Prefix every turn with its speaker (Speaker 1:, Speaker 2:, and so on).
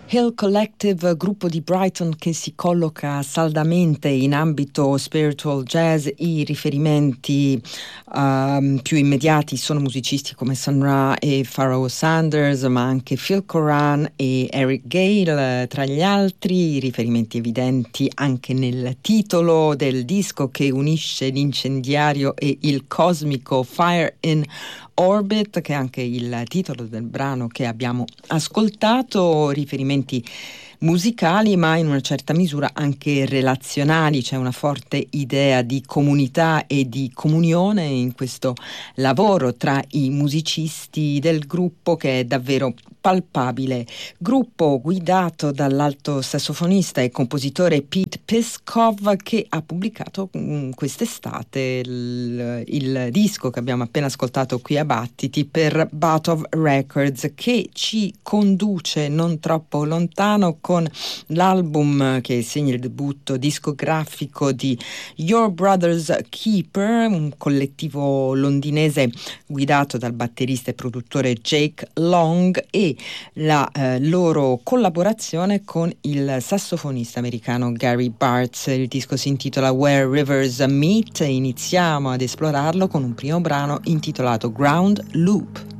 Speaker 1: Hill Collective, gruppo di Brighton che si colloca saldamente in ambito spiritual jazz. I riferimenti più immediati sono musicisti come Sun Ra e Pharoah Sanders, ma anche Phil Coran e Eric Gale tra gli altri. I riferimenti evidenti anche nel titolo del disco che unisce l'incendiario e il cosmico, Fire in Orbit, che è anche il titolo del brano che abbiamo ascoltato. Riferimenti musicali, ma in una certa misura anche relazionali. C'è una forte idea di comunità e di comunione in questo lavoro tra i musicisti del gruppo, che è davvero palpabile. Gruppo guidato dall'alto sassofonista e compositore Pete Peskov, che ha pubblicato quest'estate il disco che abbiamo appena ascoltato qui a Battiti per Butov Records, che ci conduce non troppo lontano con l'album che segna il debutto discografico di Your Brother's Keeper, un collettivo londinese guidato dal batterista e produttore Jake Long, e la loro collaborazione con il sassofonista americano Gary Bartz. Il disco si intitola Where Rivers Meet e iniziamo ad esplorarlo con un primo brano intitolato Ground Loop.